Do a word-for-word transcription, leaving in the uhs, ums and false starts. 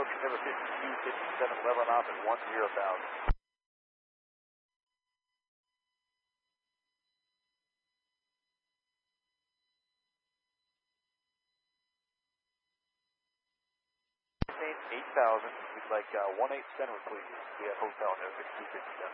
approaching number fifty-two, fifty-seven, eleven off at one zero thousand. eight thousand, we'd like uh, one eight center, please. We have hotel there, fifty-two, fifty-seven.